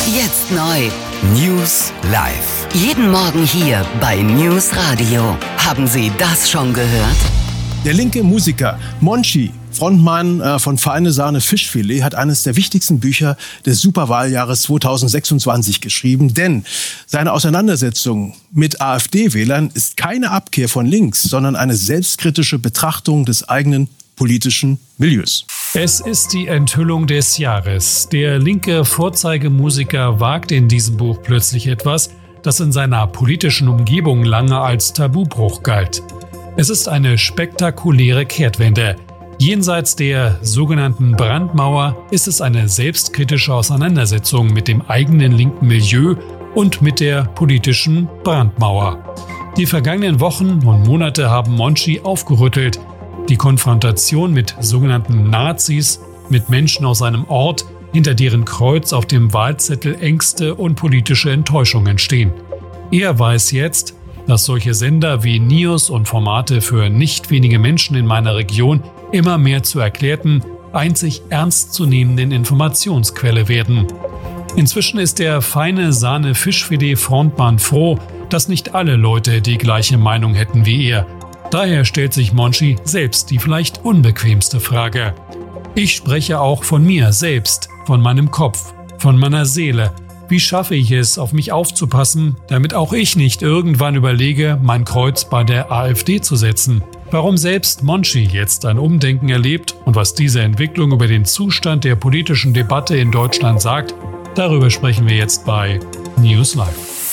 Jetzt neu. News live. Jeden Morgen hier bei News Radio. Haben Sie das schon gehört? Der linke Musiker Monchi, Frontmann von Feine Sahne Fischfilet, hat eines der wichtigsten Bücher des Superwahljahres 2026 geschrieben. Denn seine Auseinandersetzung mit AfD-Wählern ist keine Abkehr von links, sondern eine selbstkritische Betrachtung des eigenen politischen Milieus. Es ist die Enthüllung des Jahres. Der linke Vorzeigemusiker wagt in diesem Buch plötzlich etwas, das in seiner politischen Umgebung lange als Tabubruch galt. Es ist eine spektakuläre Kehrtwende. Jenseits der sogenannten Brandmauer ist es eine selbstkritische Auseinandersetzung mit dem eigenen linken Milieu und mit der politischen Brandmauer. Die vergangenen Wochen und Monate haben Monchi aufgerüttelt. Die Konfrontation mit sogenannten Nazis, mit Menschen aus einem Ort, hinter deren Kreuz auf dem Wahlzettel Ängste und politische Enttäuschungen stehen. Er weiß jetzt, dass solche Sender wie News und Formate für nicht wenige Menschen in meiner Region immer mehr zur erklärten, einzig ernstzunehmenden Informationsquelle werden. Inzwischen ist der Feine Sahne Fischfilet Frontmann froh, dass nicht alle Leute die gleiche Meinung hätten wie er. Daher stellt sich Monchi selbst die vielleicht unbequemste Frage. Ich spreche auch von mir selbst, von meinem Kopf, von meiner Seele. Wie schaffe ich es, auf mich aufzupassen, damit auch ich nicht irgendwann überlege, mein Kreuz bei der AfD zu setzen? Warum selbst Monchi jetzt ein Umdenken erlebt und was diese Entwicklung über den Zustand der politischen Debatte in Deutschland sagt, darüber sprechen wir jetzt bei News Live.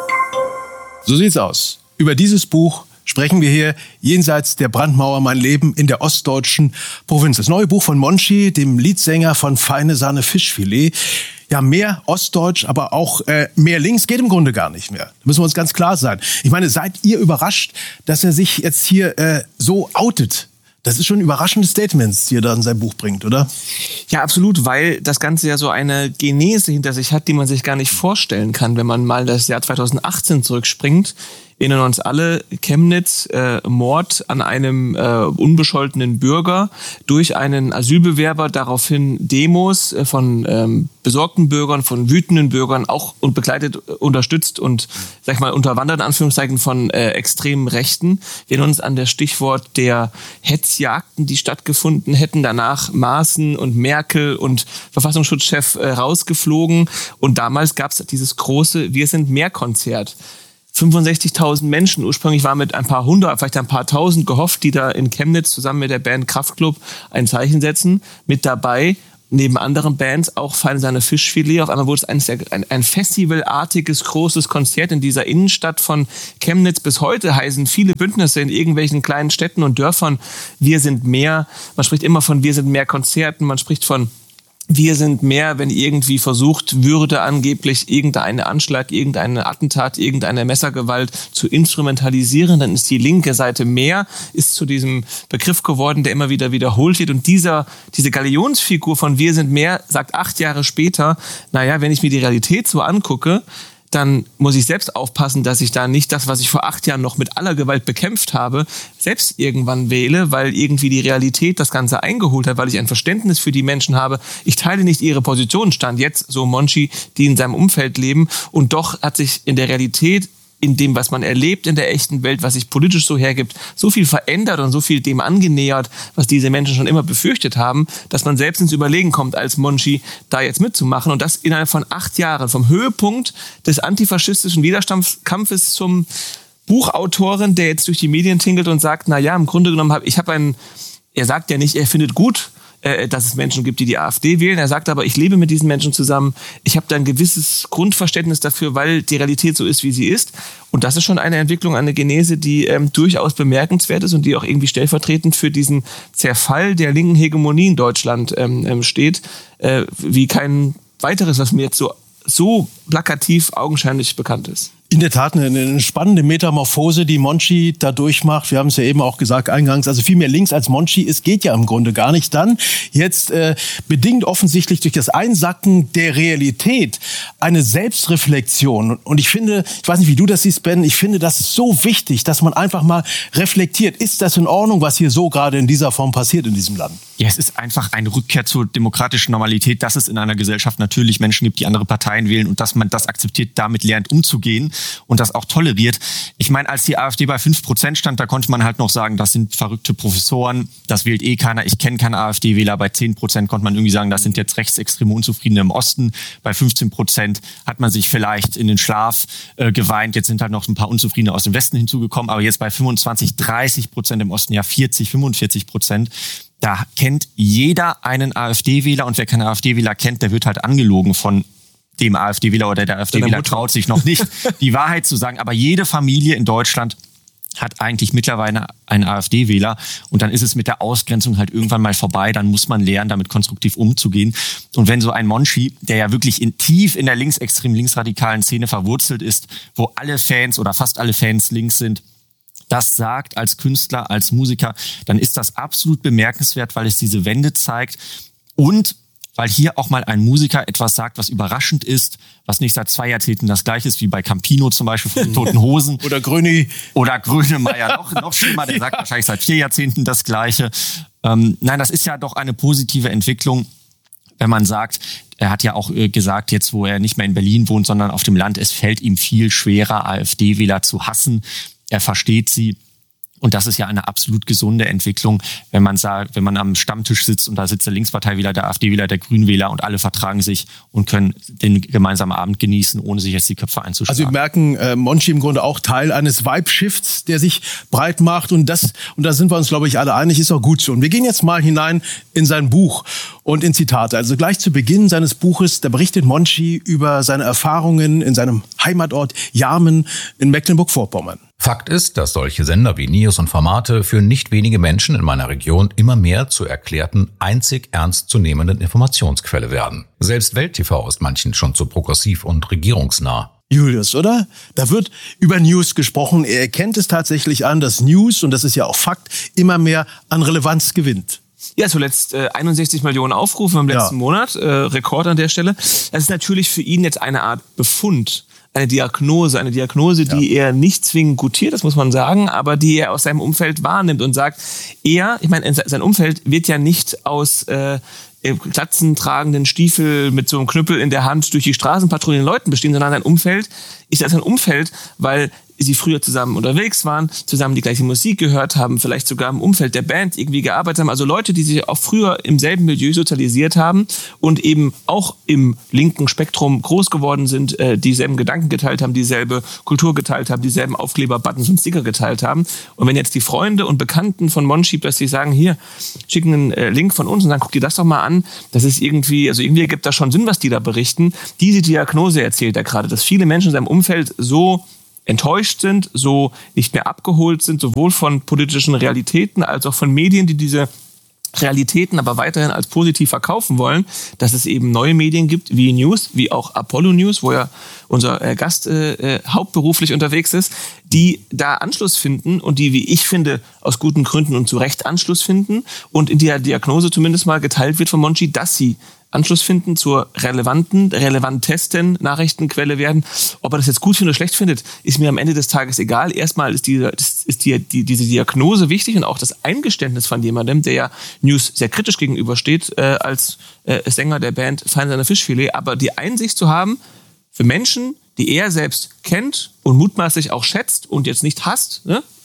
So sieht's aus. Über dieses Buch sprechen wir hier jenseits der Brandmauer mein Leben in der ostdeutschen Provinz. Das neue Buch von Monchi, dem Leadsänger von Feine Sahne Fischfilet. Ja, mehr ostdeutsch, aber auch mehr links geht im Grunde gar nicht mehr. Da müssen wir uns ganz klar sein. Ich meine, seid ihr überrascht, dass er sich jetzt hier so outet? Das ist schon ein überraschendes Statement, die er da in sein Buch bringt, oder? Ja, absolut, weil das Ganze ja so eine Genese hinter sich hat, die man sich gar nicht vorstellen kann, wenn man mal das Jahr 2018 zurückspringt. Erinnern uns alle, Chemnitz, Mord an einem unbescholtenen Bürger durch einen Asylbewerber, daraufhin Demos von besorgten Bürgern, von wütenden Bürgern, auch und begleitet, unterstützt und, sag ich mal, unterwandert in Anführungszeichen von extremen Rechten. Wir erinnern uns an das Stichwort der Hetzjagden, die stattgefunden hätten, danach Maaßen und Merkel und Verfassungsschutzchef rausgeflogen und damals gab es dieses große Wir sind mehr Konzert. 65.000 Menschen, ursprünglich waren mit ein paar hundert, vielleicht ein paar tausend gehofft, die da in Chemnitz zusammen mit der Band Kraftklub ein Zeichen setzen. Mit dabei, neben anderen Bands, auch Feine Sahne Fischfilet. Auf einmal wurde es ein festivalartiges, großes Konzert in dieser Innenstadt von Chemnitz. Bis heute heißen viele Bündnisse in irgendwelchen kleinen Städten und Dörfern Wir sind mehr. Man spricht immer von Wir sind mehr Konzerten, man spricht von Wir sind mehr, wenn irgendwie versucht würde, angeblich irgendeinen Anschlag, irgendein Attentat, irgendeine Messergewalt zu instrumentalisieren, dann ist die linke Seite mehr, ist zu diesem Begriff geworden, der immer wieder wiederholt wird. Und diese Galionsfigur von Wir sind mehr sagt 8 Jahre später, naja, wenn ich mir die Realität so angucke, dann muss ich selbst aufpassen, dass ich da nicht das, was ich vor 8 Jahren noch mit aller Gewalt bekämpft habe, selbst irgendwann wähle, weil irgendwie die Realität das Ganze eingeholt hat, weil ich ein Verständnis für die Menschen habe. Ich teile nicht ihre Position, stand jetzt so Monchi, die in seinem Umfeld leben. Und doch hat sich in der Realität, in dem, was man erlebt in der echten Welt, was sich politisch so hergibt, so viel verändert und so viel dem angenähert, was diese Menschen schon immer befürchtet haben, dass man selbst ins Überlegen kommt, als Monchi da jetzt mitzumachen. Und das innerhalb von 8 Jahren, vom Höhepunkt des antifaschistischen Widerstandskampfes zum Buchautoren, der jetzt durch die Medien tingelt und sagt, na ja, im Grunde genommen er sagt ja nicht, er findet gut, dass es Menschen gibt, die AfD wählen. Er sagt aber, ich lebe mit diesen Menschen zusammen. Ich habe da ein gewisses Grundverständnis dafür, weil die Realität so ist, wie sie ist. Und das ist schon eine Entwicklung, eine Genese, die durchaus bemerkenswert ist und die auch irgendwie stellvertretend für diesen Zerfall der linken Hegemonie in Deutschland steht, wie kein weiteres, was mir jetzt so plakativ augenscheinlich bekannt ist. In der Tat eine spannende Metamorphose, die Monchi da durchmacht. Wir haben es ja eben auch gesagt eingangs, also viel mehr links als Monchi. Es geht ja im Grunde gar nicht. Dann jetzt bedingt offensichtlich durch das Einsacken der Realität eine Selbstreflexion. Und ich finde, ich weiß nicht, wie du das siehst, Ben, ich finde das so wichtig, dass man einfach mal reflektiert. Ist das in Ordnung, was hier so gerade in dieser Form passiert in diesem Land? Ja, es ist einfach eine Rückkehr zur demokratischen Normalität, dass es in einer Gesellschaft natürlich Menschen gibt, die andere Parteien wählen und dass man das akzeptiert, damit lernt umzugehen und das auch toleriert. Ich meine, als die AfD bei 5% stand, da konnte man halt noch sagen, das sind verrückte Professoren, das wählt eh keiner. Ich kenne keine AfD-Wähler. Bei 10% konnte man irgendwie sagen, das sind jetzt rechtsextreme Unzufriedene im Osten. Bei 15% hat man sich vielleicht in den Schlaf geweint. Jetzt sind halt noch ein paar Unzufriedene aus dem Westen hinzugekommen. Aber jetzt bei 25-30% im Osten, ja 40-45%. Da kennt jeder einen AfD-Wähler und wer keinen AfD-Wähler kennt, der wird halt angelogen von dem AfD-Wähler oder der AfD-Wähler traut sich noch nicht, die Wahrheit zu sagen. Aber jede Familie in Deutschland hat eigentlich mittlerweile einen AfD-Wähler und dann ist es mit der Ausgrenzung halt irgendwann mal vorbei. Dann muss man lernen, damit konstruktiv umzugehen. Und wenn so ein Monchi, der ja wirklich tief in der linksextremen, linksradikalen Szene verwurzelt ist, wo alle Fans oder fast alle Fans links sind, das sagt als Künstler, als Musiker, dann ist das absolut bemerkenswert, weil es diese Wende zeigt und weil hier auch mal ein Musiker etwas sagt, was überraschend ist, was nicht seit 2 Jahrzehnten das gleiche ist, wie bei Campino zum Beispiel von den Toten Hosen. Oder Gröni. Oder Grönemeyer, noch schlimmer, der sagt wahrscheinlich seit 4 Jahrzehnten das Gleiche. Nein, das ist ja doch eine positive Entwicklung, wenn man sagt, er hat ja auch gesagt, jetzt wo er nicht mehr in Berlin wohnt, sondern auf dem Land, es fällt ihm viel schwerer, AfD-Wähler zu hassen. Er versteht sie. Und das ist ja eine absolut gesunde Entwicklung, wenn man sagt, wenn man am Stammtisch sitzt und da sitzt der Linksparteiwähler, der AfD-Wähler, der Grünwähler und alle vertragen sich und können den gemeinsamen Abend genießen, ohne sich jetzt die Köpfe einzuschlagen. Also wir merken, Monchi im Grunde auch Teil eines Vibe-Shifts, der sich breit macht und da sind wir uns, glaube ich, alle einig, ist auch gut so. Und wir gehen jetzt mal hinein in sein Buch und in Zitate. Also gleich zu Beginn seines Buches, da berichtet Monchi über seine Erfahrungen in seinem Heimatort Jarmen in Mecklenburg-Vorpommern. Fakt ist, dass solche Sender wie Nios und Formate für nicht wenige Menschen in meiner Region immer mehr zur erklärten, einzig ernstzunehmenden Informationsquelle werden. Selbst Welt-TV ist manchen schon zu progressiv und regierungsnah. Julius, oder? Da wird über News gesprochen. Er erkennt es tatsächlich an, dass News, und das ist ja auch Fakt, immer mehr an Relevanz gewinnt. Ja, zuletzt 61 Millionen Aufrufe im letzten Monat, Rekord an der Stelle. Das ist natürlich für ihn jetzt eine Art Befund. Eine Diagnose, die er nicht zwingend gutiert, das muss man sagen, aber die er aus seinem Umfeld wahrnimmt und sagt, sein Umfeld wird ja nicht aus glatzentragenden Stiefel mit so einem Knüppel in der Hand durch die Straßen patrouillieren Leuten bestehen, sondern sein Umfeld ist ja sein Umfeld, weil sie früher zusammen unterwegs waren, zusammen die gleiche Musik gehört haben, vielleicht sogar im Umfeld der Band irgendwie gearbeitet haben. Also Leute, die sich auch früher im selben Milieu sozialisiert haben und eben auch im linken Spektrum groß geworden sind, dieselben Gedanken geteilt haben, dieselbe Kultur geteilt haben, dieselben Aufkleber, Buttons und Sticker geteilt haben. Und wenn jetzt die Freunde und Bekannten von Monchi plötzlich sagen, hier, schicken einen Link von uns und dann guck dir das doch mal an, das ist irgendwie ergibt das schon Sinn, was die da berichten. Diese Diagnose erzählt er gerade, dass viele Menschen in seinem Umfeld so enttäuscht sind, so nicht mehr abgeholt sind, sowohl von politischen Realitäten als auch von Medien, die diese Realitäten aber weiterhin als positiv verkaufen wollen, dass es eben neue Medien gibt, wie News, wie auch Apollo News, wo ja unser Gast hauptberuflich unterwegs ist, die da Anschluss finden und die, wie ich finde, aus guten Gründen und zu Recht Anschluss finden und in der Diagnose zumindest mal geteilt wird von Monchi, dass sie Anschluss finden zur relevantesten Nachrichtenquelle werden. Ob er das jetzt gut findet oder schlecht findet, ist mir am Ende des Tages egal. Erstmal ist diese Diagnose wichtig und auch das Eingeständnis von jemandem, der ja News sehr kritisch gegenübersteht, als Sänger der Band Feine Fischfilet. Aber die Einsicht zu haben, für Menschen, die er selbst kennt und mutmaßlich auch schätzt und jetzt nicht hasst,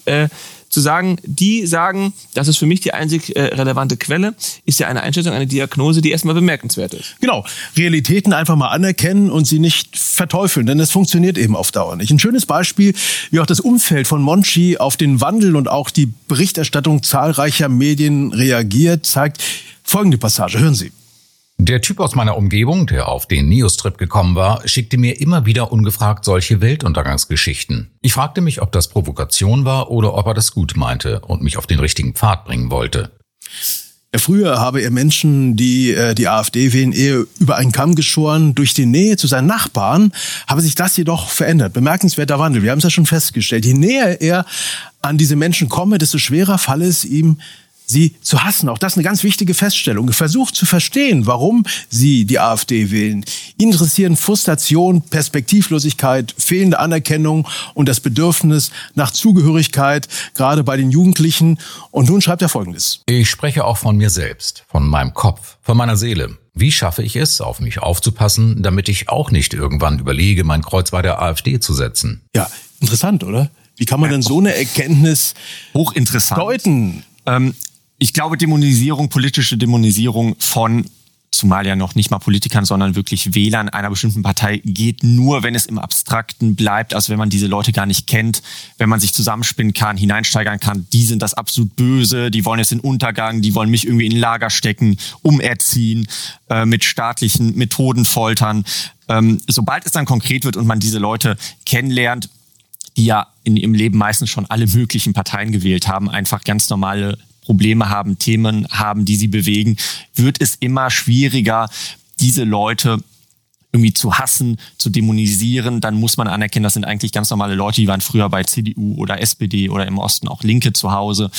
zu sagen, die sagen, das ist für mich die einzig relevante Quelle, ist ja eine Einschätzung, eine Diagnose, die erstmal bemerkenswert ist. Genau, Realitäten einfach mal anerkennen und sie nicht verteufeln, denn es funktioniert eben auf Dauer nicht. Ein schönes Beispiel, wie auch das Umfeld von Monchi auf den Wandel und auch die Berichterstattung zahlreicher Medien reagiert, zeigt folgende Passage. Hören Sie. Der Typ aus meiner Umgebung, der auf den Neos-Trip gekommen war, schickte mir immer wieder ungefragt solche Weltuntergangsgeschichten. Ich fragte mich, ob das Provokation war oder ob er das gut meinte und mich auf den richtigen Pfad bringen wollte. Früher habe er Menschen, die die AfD wählen, eher über einen Kamm geschoren. Durch die Nähe zu seinen Nachbarn habe sich das jedoch verändert. Bemerkenswerter Wandel. Wir haben es ja schon festgestellt. Je näher er an diese Menschen komme, desto schwerer falle es ihm, sie zu hassen. Auch das ist eine ganz wichtige Feststellung. Er versucht zu verstehen, warum sie die AfD wählen. Ihn interessieren Frustration, Perspektivlosigkeit, fehlende Anerkennung und das Bedürfnis nach Zugehörigkeit, gerade bei den Jugendlichen. Und nun schreibt er Folgendes. Ich spreche auch von mir selbst, von meinem Kopf, von meiner Seele. Wie schaffe ich es, auf mich aufzupassen, damit ich auch nicht irgendwann überlege, mein Kreuz bei der AfD zu setzen? Ja, interessant, oder? Wie kann man denn so eine Erkenntnis hochinteressant deuten? Ich glaube, politische Dämonisierung von, zumal ja noch nicht mal Politikern, sondern wirklich Wählern einer bestimmten Partei geht nur, wenn es im Abstrakten bleibt, also wenn man diese Leute gar nicht kennt, wenn man sich zusammenspinnen kann, hineinsteigern kann, die sind das absolut Böse, die wollen jetzt in Untergang, die wollen mich irgendwie in ein Lager stecken, umerziehen, mit staatlichen Methoden foltern. Sobald es dann konkret wird und man diese Leute kennenlernt, die ja in ihrem Leben meistens schon alle möglichen Parteien gewählt haben, einfach ganz normale Probleme haben, Themen haben, die sie bewegen, wird es immer schwieriger, diese Leute irgendwie zu hassen, zu dämonisieren. Dann muss man anerkennen, das sind eigentlich ganz normale Leute, die waren früher bei CDU oder SPD oder im Osten auch Linke zu Hause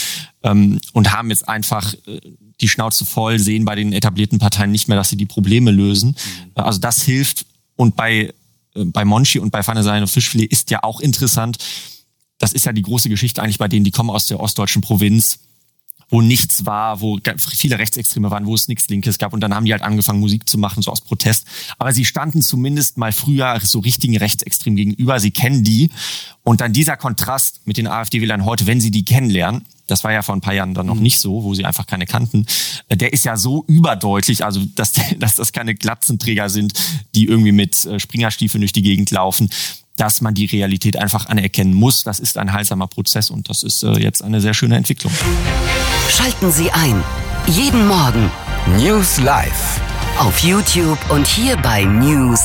und haben jetzt einfach die Schnauze voll, sehen bei den etablierten Parteien nicht mehr, dass sie die Probleme lösen. Also das hilft. Und bei Monchi und bei Feine Fischfilet ist ja auch interessant. Das ist ja die große Geschichte eigentlich bei denen, die kommen aus der ostdeutschen Provinz, wo nichts war, wo viele Rechtsextreme waren, wo es nichts Linkes gab. Und dann haben die halt angefangen, Musik zu machen, so aus Protest. Aber sie standen zumindest mal früher so richtigen Rechtsextremen gegenüber. Sie kennen die. Und dann dieser Kontrast mit den AfD-Wählern heute, wenn sie die kennenlernen, das war ja vor ein paar Jahren dann noch nicht so, wo sie einfach keine kannten, der ist ja so überdeutlich, also dass das keine Glatzenträger sind, die irgendwie mit Springerstiefeln durch die Gegend laufen, dass man die Realität einfach anerkennen muss. Das ist ein heilsamer Prozess und das ist jetzt eine sehr schöne Entwicklung. Schalten Sie ein. Jeden Morgen News Live. auf YouTube und hier bei News